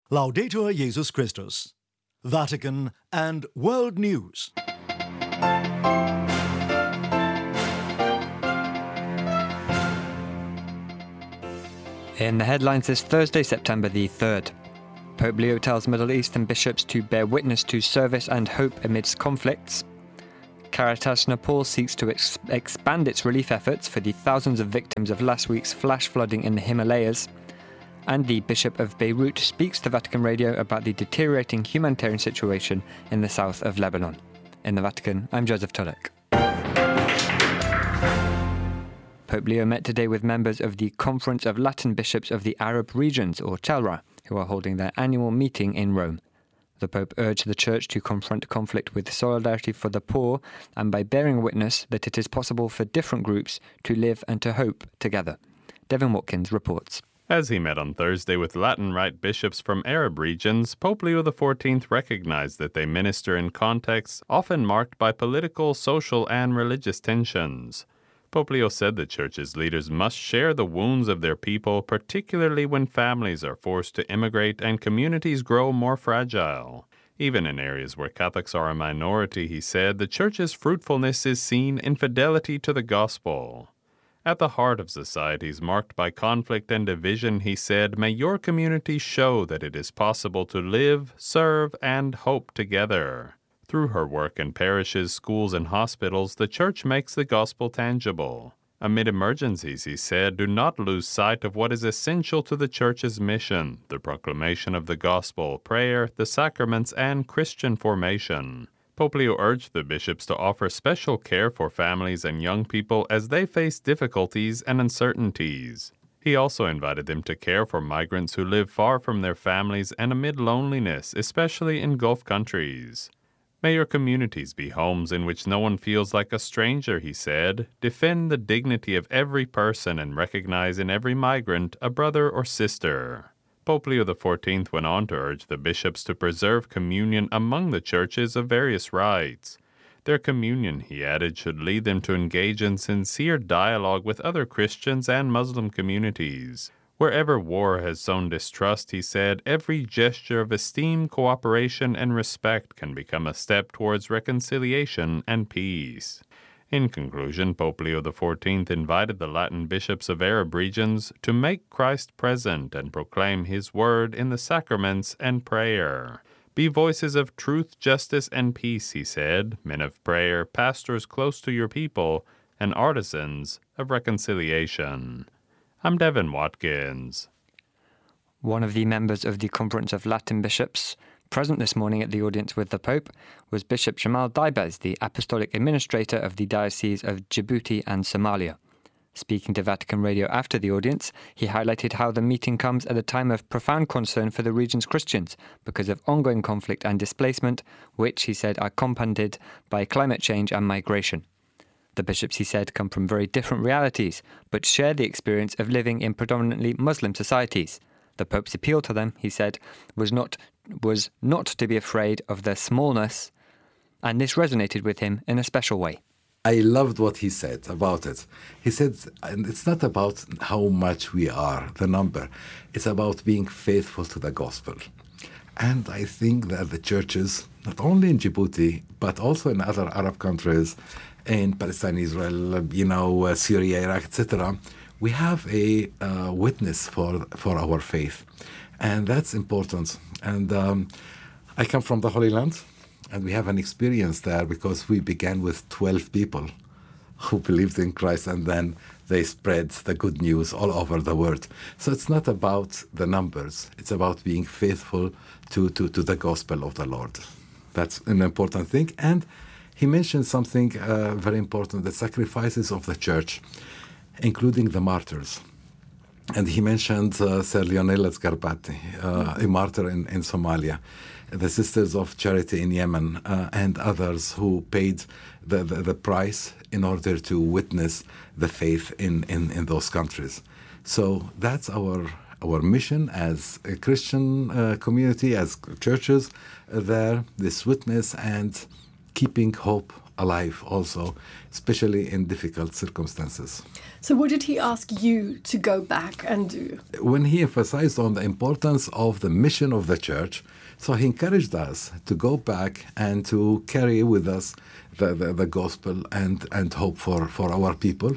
Laudetur Jesus Christus. Vatican and World News. In the headlines this Thursday, September the 3rd. Pope Leo tells Middle Eastern bishops to bear witness to service and hope amidst conflicts. Caritas Nepal seeks to expand its relief efforts for the thousands of victims of last week's flash flooding in the Himalayas. And the Bishop of Beirut speaks to Vatican Radio about the deteriorating humanitarian situation in the south of Lebanon. In the Vatican, I'm Joseph Tulloch. Pope Leo met today with members of the Conference of Latin Bishops of the Arab Regions, or CELRA, who are holding their annual meeting in Rome. The Pope urged the Church to confront conflict with solidarity for the poor and by bearing witness that it is possible for different groups to live and to hope together. Devin Watkins reports. As he met on Thursday with Latin Rite bishops from Arab regions, Pope Leo XIV recognized that they minister in contexts often marked by political, social, and religious tensions. Pope Leo said the Church's leaders must share the wounds of their people, particularly when families are forced to immigrate and communities grow more fragile. Even in areas where Catholics are a minority, he said, the Church's fruitfulness is seen in fidelity to the gospel. At the heart of societies marked by conflict and division, he said, may your community show that it is possible to live, serve, and hope together. Through her work in parishes, schools, and hospitals, the Church makes the gospel tangible. Amid emergencies, he said, do not lose sight of what is essential to the Church's mission, the proclamation of the gospel, prayer, the sacraments, and Christian formation. Pope Leo urged the bishops to offer special care for families and young people as they face difficulties and uncertainties. He also invited them to care for migrants who live far from their families and amid loneliness, especially in Gulf countries. May your communities be homes in which no one feels like a stranger, he said. Defend the dignity of every person and recognize in every migrant a brother or sister. Pope Leo XIV went on to urge the bishops to preserve communion among the churches of various rites. Their communion, he added, should lead them to engage in sincere dialogue with other Christians and Muslim communities. Wherever war has sown distrust, he said, every gesture of esteem, cooperation, and respect can become a step towards reconciliation and peace. In conclusion, Pope Leo XIV invited the Latin bishops of Arab regions to make Christ present and proclaim his word in the sacraments and prayer. Be voices of truth, justice, and peace, he said, men of prayer, pastors close to your people, and artisans of reconciliation. I'm Devin Watkins. One of the members of the Conference of Latin Bishops present this morning at the audience with the Pope was Bishop Jamal Daibez, the Apostolic Administrator of the Diocese of Djibouti and Somalia. Speaking to Vatican Radio after the audience, he highlighted how the meeting comes at a time of profound concern for the region's Christians because of ongoing conflict and displacement, which, he said, are compounded by climate change and migration. The bishops, he said, come from very different realities, but share the experience of living in predominantly Muslim societies. The Pope's appeal to them, he said, was not to be afraid of their smallness, and this resonated with him in a special way. I loved what he said about it. He said, and it's not about how much we are, the number. It's about being faithful to the gospel. And I think that the churches, not only in Djibouti, but also in other Arab countries, in Palestine, Israel, Syria, Iraq, etc., we have a witness for our faith. And that's important. And I come from the Holy Land, and we have an experience there because we began with 12 people who believed in Christ, and then they spread the good news all over the world. So it's not about the numbers. It's about being faithful to the gospel of the Lord. That's an important thing. And he mentioned something very important, the sacrifices of the church, including the martyrs. And he mentioned Sir Lionel Sgarbati, a martyr in Somalia, the Sisters of Charity in Yemen, and others who paid the price in order to witness the faith in those countries. So that's our mission as a Christian community, as churches there, this witness, and keeping hope alive also, especially in difficult circumstances. So what did he ask you to go back and do? When he emphasized on the importance of the mission of the church, so he encouraged us to go back and to carry with us the gospel and hope for our people,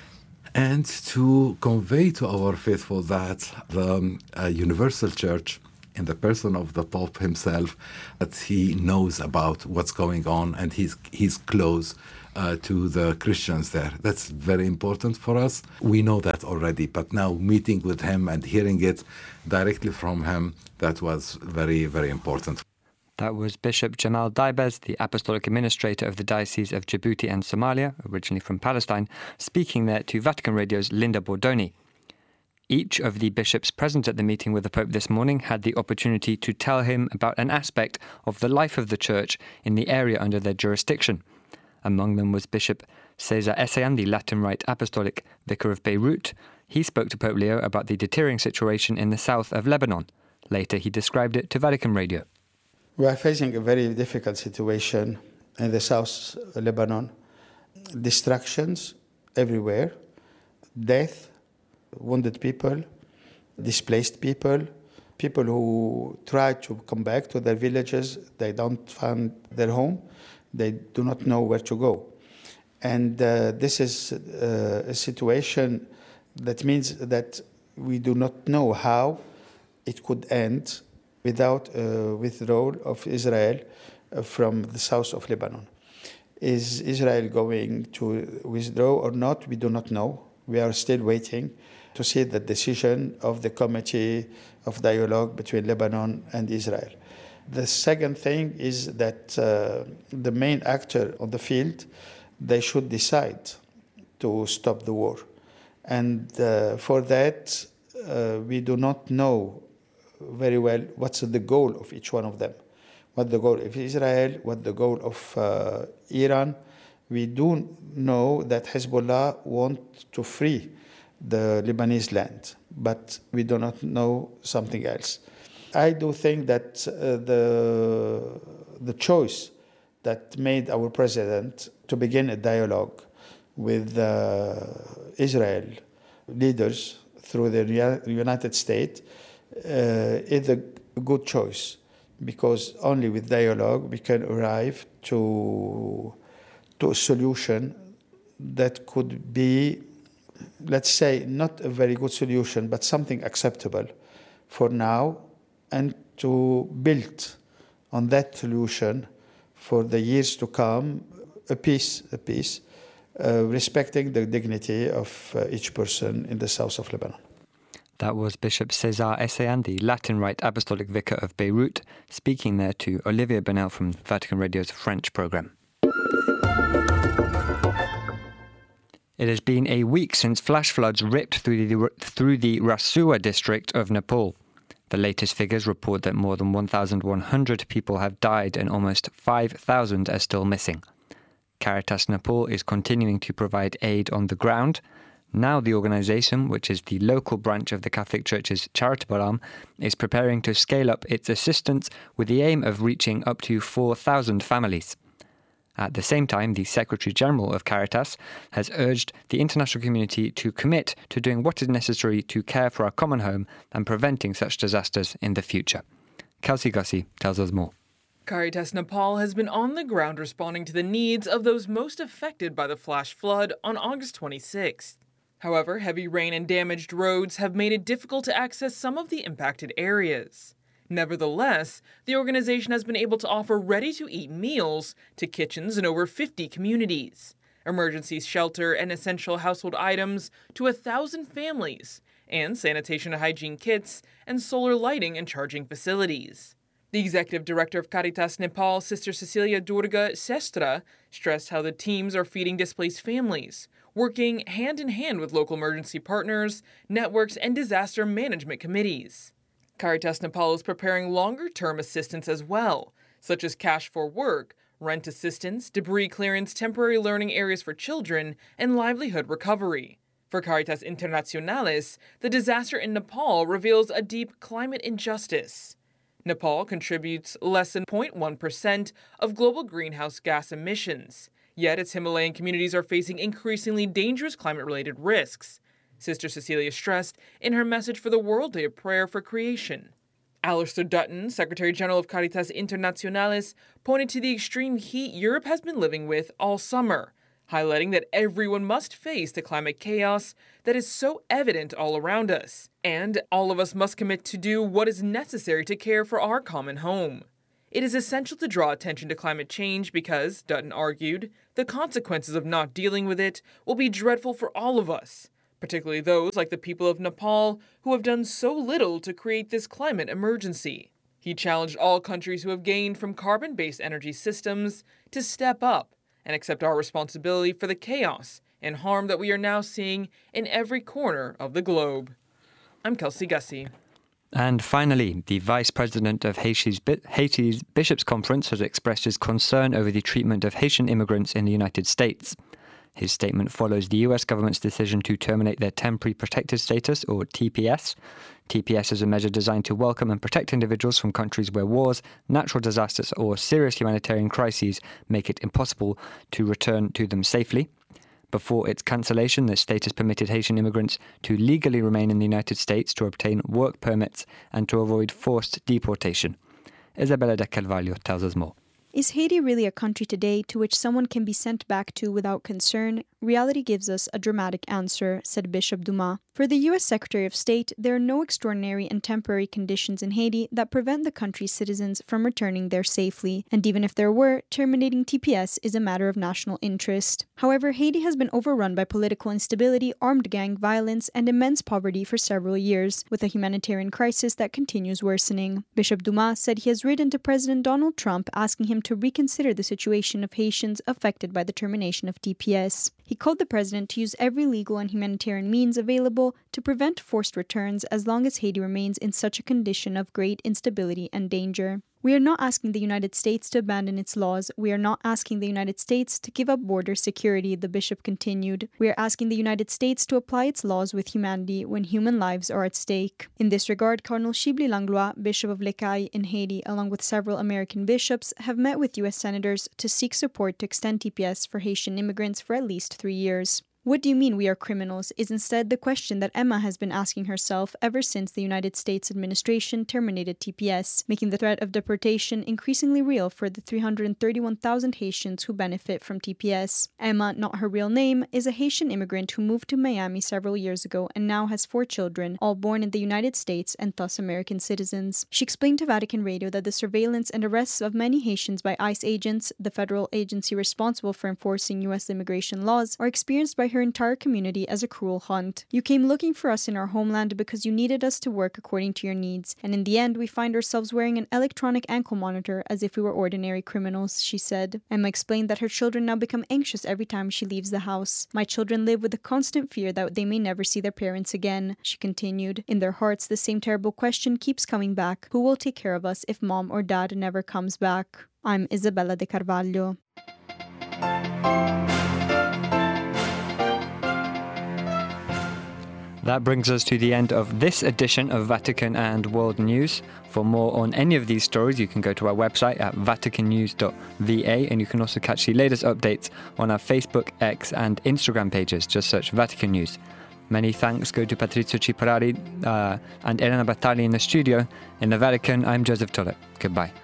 and to convey to our faithful that the universal church, in the person of the Pope himself, that he knows about what's going on and he's close to the Christians there. That's very important for us. We know that already, but now meeting with him and hearing it directly from him, that was very, very important. That was Bishop Jamal Daibez, the Apostolic Administrator of the Diocese of Djibouti and Somalia, originally from Palestine, speaking there to Vatican Radio's Linda Bordoni. Each of the bishops present at the meeting with the Pope this morning had the opportunity to tell him about an aspect of the life of the Church in the area under their jurisdiction. Among them was Bishop Cesar Essayan, the Latin Rite Apostolic Vicar of Beirut. He spoke to Pope Leo about the deteriorating situation in the south of Lebanon. Later, he described it to Vatican Radio. We are facing a very difficult situation in the south of Lebanon. Destructions everywhere, death, wounded people, displaced people, people who try to come back to their villages, they don't find their home, they do not know where to go. And this is a situation that means that we do not know how it could end without withdrawal of Israel from the south of Lebanon. Is Israel going to withdraw or not? We do not know. We are still waiting to see the decision of the Committee of Dialogue between Lebanon and Israel. The second thing is that the main actor on the field, they should decide to stop the war. And for that, we do not know very well what's the goal of each one of them. What the goal of Israel, what the goal of Iran. We do know that Hezbollah wants to free the Lebanese land, but we do not know something else. I do think that the choice that made our president to begin a dialogue with Israel leaders through the United States is a good choice, because only with dialogue we can arrive to a solution that could be, let's say, not a very good solution, but something acceptable for now, and to build on that solution for the years to come, a peace, respecting the dignity of each person in the south of Lebanon. That was Bishop Cesar Essayan, the Latin Rite Apostolic Vicar of Beirut, speaking there to Olivier Bonnel from Vatican Radio's French programme. It has been a week since flash floods ripped through the Rasua district of Nepal. The latest figures report that more than 1,100 people have died and almost 5,000 are still missing. Caritas Nepal is continuing to provide aid on the ground. Now the organisation, which is the local branch of the Catholic Church's charitable arm, is preparing to scale up its assistance with the aim of reaching up to 4,000 families. At the same time, the Secretary-General of Caritas has urged the international community to commit to doing what is necessary to care for our common home and preventing such disasters in the future. Kelsey Gussie tells us more. Caritas Nepal has been on the ground responding to the needs of those most affected by the flash flood on August 26th. However, heavy rain and damaged roads have made it difficult to access some of the impacted areas. Nevertheless, the organization has been able to offer ready-to-eat meals to kitchens in over 50 communities, emergency shelter and essential household items to 1,000 families, and sanitation and hygiene kits and solar lighting and charging facilities. The executive director of Caritas Nepal, Sister Cecilia Durga Sestra, stressed how the teams are feeding displaced families, working hand-in-hand with local emergency partners, networks, and disaster management committees. Caritas Nepal is preparing longer-term assistance as well, such as cash for work, rent assistance, debris clearance, temporary learning areas for children, and livelihood recovery. For Caritas Internationalis, the disaster in Nepal reveals a deep climate injustice. Nepal contributes less than 0.1% of global greenhouse gas emissions, yet its Himalayan communities are facing increasingly dangerous climate-related risks, Sister Cecilia stressed in her message for the World Day of Prayer for Creation. Alistair Dutton, Secretary General of Caritas Internationalis, pointed to the extreme heat Europe has been living with all summer, highlighting that everyone must face the climate chaos that is so evident all around us, and all of us must commit to do what is necessary to care for our common home. It is essential to draw attention to climate change because, Dutton argued, the consequences of not dealing with it will be dreadful for all of us, particularly those like the people of Nepal who have done so little to create this climate emergency. He challenged all countries who have gained from carbon-based energy systems to step up and accept our responsibility for the chaos and harm that we are now seeing in every corner of the globe. I'm Kelsey Gussie. And finally, the Vice President of Haiti's Bishops' Conference has expressed his concern over the treatment of Haitian immigrants in the United States. His statement follows the US government's decision to terminate their Temporary Protected Status, or TPS. TPS is a measure designed to welcome and protect individuals from countries where wars, natural disasters, or serious humanitarian crises make it impossible to return to them safely. Before its cancellation, the status permitted Haitian immigrants to legally remain in the United States to obtain work permits and to avoid forced deportation. Isabella de Carvalho tells us more. Is Haiti really a country today to which someone can be sent back to without concern? Reality gives us a dramatic answer, said Bishop Dumas. For the U.S. Secretary of State, there are no extraordinary and temporary conditions in Haiti that prevent the country's citizens from returning there safely, and even if there were, terminating TPS is a matter of national interest. However, Haiti has been overrun by political instability, armed gang violence, and immense poverty for several years, with a humanitarian crisis that continues worsening. Bishop Dumas said he has written to President Donald Trump asking him to reconsider the situation of Haitians affected by the termination of TPS. He called the president to use every legal and humanitarian means available to prevent forced returns as long as Haiti remains in such a condition of great instability and danger. We are not asking the United States to abandon its laws. We are not asking the United States to give up border security, the bishop continued. We are asking the United States to apply its laws with humanity when human lives are at stake. In this regard, Cardinal Chibli Langlois, Bishop of Les Cayes in Haiti, along with several American bishops, have met with U.S. senators to seek support to extend TPS for Haitian immigrants for at least 3 years. What do you mean we are criminals is instead the question that Emma has been asking herself ever since the United States administration terminated TPS, making the threat of deportation increasingly real for the 331,000 Haitians who benefit from TPS. Emma, not her real name, is a Haitian immigrant who moved to Miami several years ago and now has 4 children, all born in the United States and thus American citizens. She explained to Vatican Radio that the surveillance and arrests of many Haitians by ICE agents, the federal agency responsible for enforcing U.S. immigration laws, are experienced by her entire community as a cruel hunt. You came looking for us in our homeland because you needed us to work according to your needs, and in the end we find ourselves wearing an electronic ankle monitor as if we were ordinary criminals, she said. Emma explained that her children now become anxious every time she leaves the house. My children live with the constant fear that they may never see their parents again, she continued. In their hearts, the same terrible question keeps coming back. Who will take care of us if mom or dad never comes back? I'm Isabella de Carvalho. That brings us to the end of this edition of Vatican and World News. For more on any of these stories, you can go to our website at vaticannews.va, and you can also catch the latest updates on our Facebook, X and Instagram pages. Just search Vatican News. Many thanks go to Patrizio Ciparari and Elena Battaglia in the studio. In the Vatican, I'm Joseph Tollett. Goodbye.